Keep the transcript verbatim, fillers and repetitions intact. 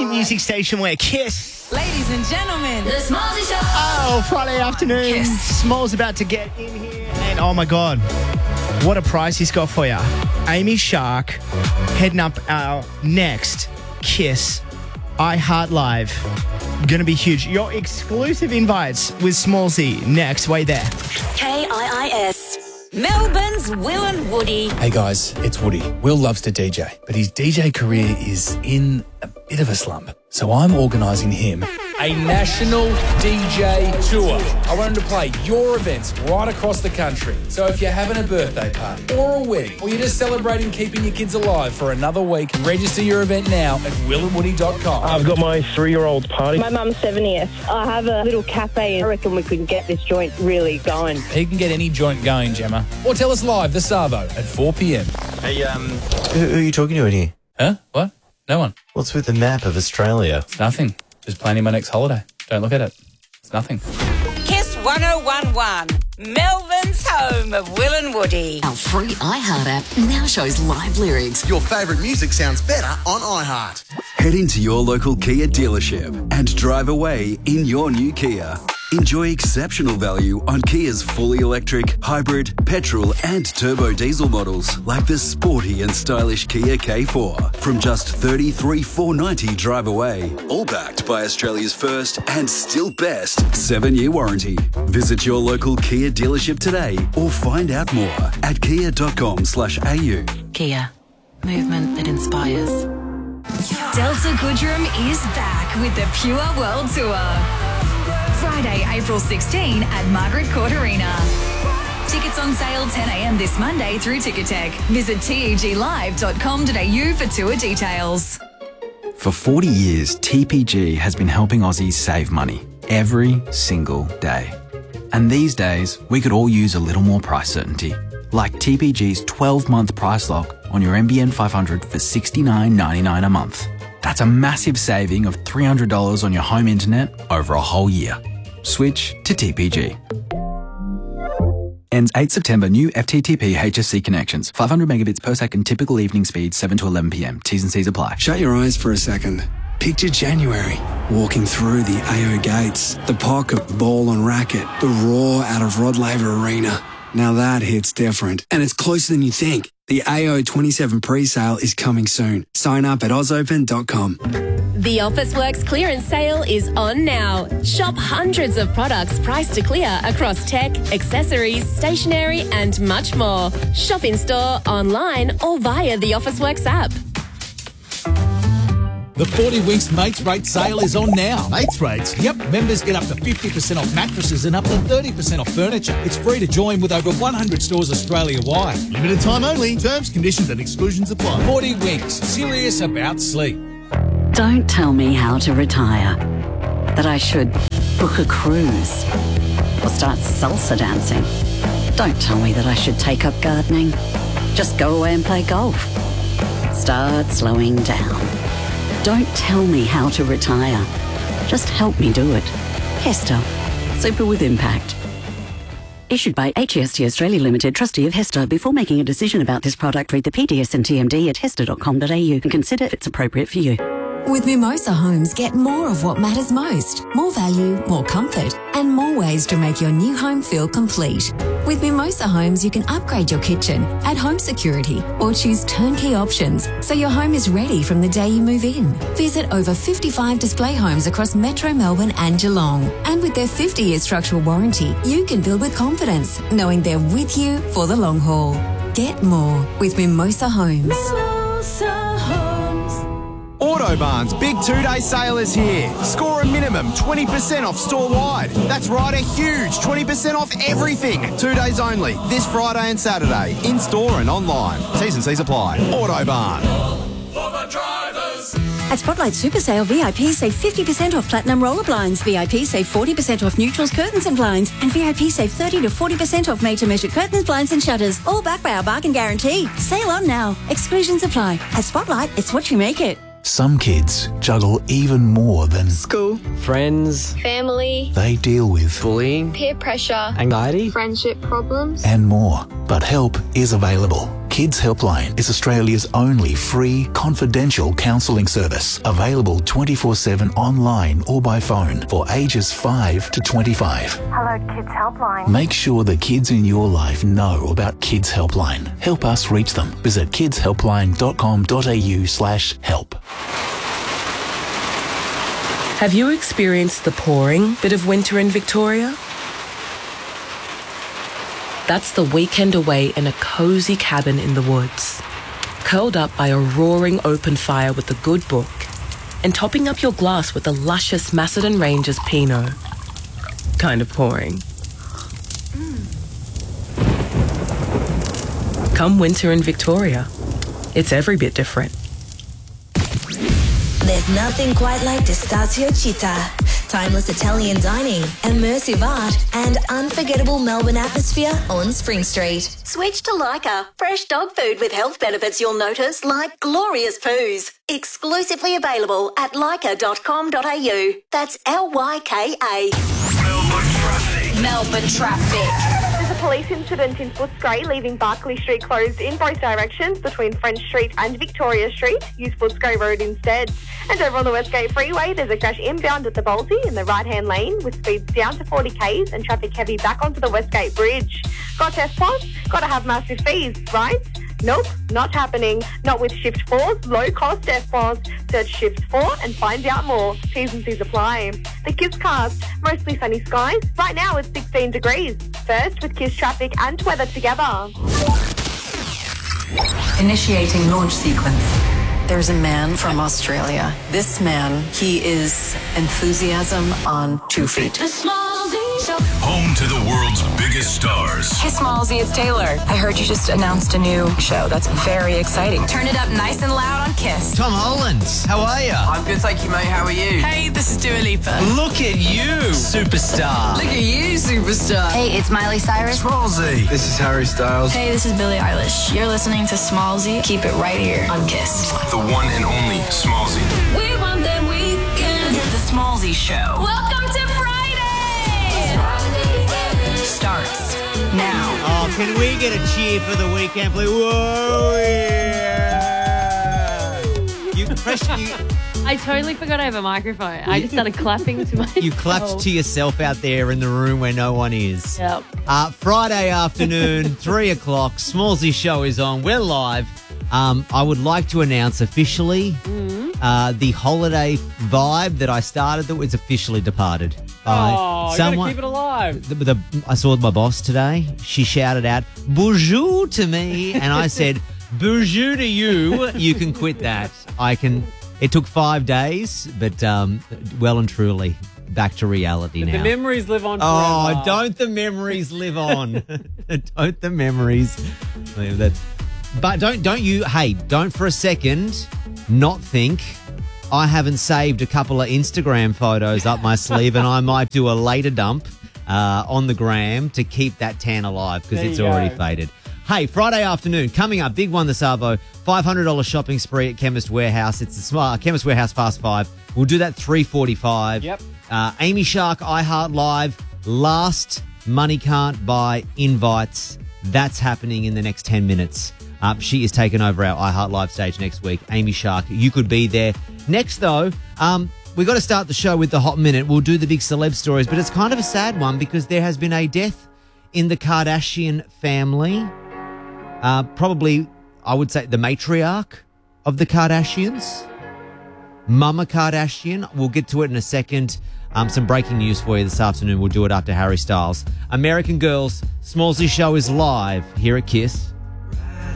only music station where Kiss. Ladies and gentlemen, The Smallsy Show. Oh, Friday afternoon. Kiss. Small's about to get in here. And oh my God, what a prize he's got for you. Amy Shark heading up our next Kiss iHeart Live. Going to be huge. Your exclusive invites with Smallsy next. Way there. K I I S. Melbourne's Will and Woody. Hey guys, it's Woody. Will loves to D J, but his D J career is in a bit of a slump. So I'm organising him a national D J tour. I want him to play your events right across the country. So if you're having a birthday party or a wedding, or you're just celebrating keeping your kids alive for another week, register your event now at will and woody dot com. I've got my three-year-old party. My mum's seventieth. I have a little cafe and I reckon we could get this joint really going. He can get any joint going, Gemma. Or tell us live, the Savo, at four p.m. Hey, um, who, who are you talking to in here? Huh? What? No one. What's with the map of Australia? It's nothing. Just planning my next holiday. Don't look at it. It's nothing. Kiss one oh one point one, Melbourne's home of Will and Woody. Our free iHeart app now shows live lyrics. Your favourite music sounds better on iHeart. Head into your local Kia dealership and drive away in your new Kia. Enjoy exceptional value on Kia's fully electric, hybrid, petrol and turbo diesel models like the sporty and stylish Kia K four from just thirty-three thousand four hundred ninety dollars drive away. All backed by Australia's first and still best seven-year warranty. Visit your local Kia dealership today or find out more at kia dot com slash a u. Kia. Movement that inspires. Delta Goodrem is back with the Pure World Tour. Friday, April sixteenth at Margaret Court Arena. Tickets on sale ten a.m. this Monday through Ticketek. Visit T E G live dot com dot a u for tour details. For forty years, T P G has been helping Aussies save money every single day. And these days, we could all use a little more price certainty. Like T P G's twelve-month price lock on your N B N five hundred for sixty-nine ninety-nine a month. That's a massive saving of three hundred dollars on your home internet over a whole year. Switch to T P G. Ends eighth September. New F T T P H S C connections. five hundred megabits per second typical evening speed, seven to eleven p.m. T's and C's apply. Shut your eyes for a second. Picture January, walking through the A O gates, the pocket, ball and racket, the roar out of Rod Laver Arena. Now that hits different, and it's closer than you think. The A O twenty-seven pre-sale is coming soon. Sign up at oz open dot com. The Officeworks clearance sale is on now. Shop hundreds of products priced to clear across tech, accessories, stationery and much more. Shop in store, online or via the Officeworks app. The forty Winks Mates Rate sale is on now. Mates Rates? Yep. Members get up to fifty percent off mattresses and up to thirty percent off furniture. It's free to join with over one hundred stores Australia-wide. Limited time only. Terms, conditions and exclusions apply. forty Winks. Serious about sleep. Don't tell me how to retire. That I should book a cruise or start salsa dancing. Don't tell me that I should take up gardening. Just go away and play golf. Start slowing down. Don't tell me how to retire. Just help me do it. Hester. Super with impact. Issued by H E S T Australia Limited, trustee of Hester. Before making a decision about this product, read the P D S and T M D at hester dot com dot a u and consider if it's appropriate for you. With Mimosa Homes, get more of what matters most. More value, more comfort, and more ways to make your new home feel complete. With Mimosa Homes, you can upgrade your kitchen, add home security, or choose turnkey options so your home is ready from the day you move in. Visit over fifty-five display homes across Metro Melbourne and Geelong. And with their fifty-year structural warranty, you can build with confidence, knowing they're with you for the long haul. Get more with Mimosa Homes. Mimosa Homes. Autobarn's big two-day sale is here. Score a minimum twenty percent off store-wide. That's right, a huge twenty percent off everything. Two days only, this Friday and Saturday, in-store and online. T's and C's apply. Autobarn. For the drivers. At Spotlight Super Sale, V I P save fifty percent off Platinum Roller Blinds, V I P save forty percent off Neutrals Curtains and Blinds, and V I P save thirty to forty percent off made-to-measure curtains, blinds and shutters, all backed by our bargain guarantee. Sale on now. Exclusions apply. At Spotlight, it's what you make it. Some kids juggle even more than school, friends, family. They deal with bullying, peer pressure, anxiety, friendship problems, and more. But help is available. Kids Helpline is Australia's only free, confidential counselling service, available twenty-four seven online or by phone for ages five to twenty-five. Hello, Kids Helpline. Make sure the kids in your life know about Kids Helpline. Help us reach them. Visit kidshelpline.com.au slash help. Have you experienced the pouring bit of winter in Victoria? That's the weekend away in a cosy cabin in the woods, curled up by a roaring open fire with a good book, and topping up your glass with the luscious Macedon Rangers Pinot. Kind of pouring. Mm. Come winter in Victoria, it's every bit different. There's nothing quite like D'Estasio Città. Timeless Italian dining, immersive art, and unforgettable Melbourne atmosphere on Spring Street. Switch to Lyca. Fresh dog food with health benefits you'll notice, like glorious poos. Exclusively available at lyca dot com dot a u. That's L Y K A. Melbourne traffic. There's a police incident in Footscray, leaving Barclay Street closed in both directions between French Street and Victoria Street. Use Footscray Road instead. And over on the Westgate Freeway, there's a crash inbound at the Balti in the right-hand lane with speeds down to forty k's and traffic heavy back onto the Westgate Bridge. Got test pass? Got to have massive fees, right? Nope, not happening. Not with Shift four's low-cost test pass. Search Shift four and find out more. T's and C's apply. The Kiss Cast, mostly sunny skies. Right now it's sixteen degrees. First with Kiss traffic and weather together. Initiating launch sequence. There's a man from Australia. This man, he is enthusiasm on two feet. Home to the world's biggest stars. Hey, Smallsy, it's Taylor. I heard you just announced a new show. That's very exciting. Turn it up nice and loud on Kiss. Tom Holland, how are you? I'm good, thank you, mate. How are you? Hey, this is Dua Lipa. Look at you, superstar. Look at you, superstar. Hey, it's Miley Cyrus. Smallsy. This is Harry Styles. Hey, this is Billie Eilish. You're listening to Smallsy. Keep it right here on Kiss. The one and only Smallsy. We want that weekend. The Smallsy Show. Welcome to Friday. Starts now. Oh, can we get a cheer for the weekend, please? Whoa, yeah. You press you. I totally forgot I have a microphone. I just started clapping to myself. You clapped to yourself out there in the room where no one is. Yep. Uh, Friday afternoon, three o'clock, Smallsy Show is on. We're live. Um, I would like to announce officially Mm-hmm. uh, the holiday vibe that I started that was officially departed. Oh, you gotta keep it alive. The, the, I saw my boss today. She shouted out, bonjour to me. And I said, bonjour to you. You can quit that. I can. It took five days, but um, well and truly back to reality But now. the memories live on Oh, forever. don't the memories live on? Don't the memories live that? But don't don't you? Hey, don't for a second not think I haven't saved a couple of Instagram photos up my sleeve, and I might do a later dump uh, on the gram to keep that tan alive because There it's you already go. faded. Hey, Friday afternoon coming up, big one this Arvo, five hundred dollars shopping spree at Chemist Warehouse. It's the smart Chemist Warehouse Fast Five. We'll do that three forty-five. Yep. Uh, Amy Shark, iHeart Live, last Money Can't Buy invites. That's happening in the next ten minutes. Uh, she is taking over our iHeart Live stage next week. Amy Shark, you could be there. Next, though, um, we got to start the show with the Hot Minute. We'll do the big celeb stories, but it's kind of a sad one because there has been a death in the Kardashian family. Uh, probably, I would say, the matriarch of the Kardashians, Mama Kardashian. We'll get to it in a second. Um, some breaking news for you this afternoon. We'll do it after Harry Styles. American Girls, Smallsy Show is live here at Kiss.